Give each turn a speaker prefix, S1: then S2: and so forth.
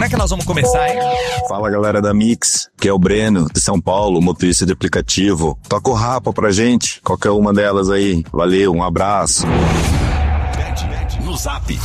S1: Como é que nós vamos começar, hein?
S2: Fala, galera da Mix, que é o Breno, de São Paulo, motorista de aplicativo. Toca o Rapa pra gente, qualquer uma delas aí. Valeu, um abraço.
S1: No Zap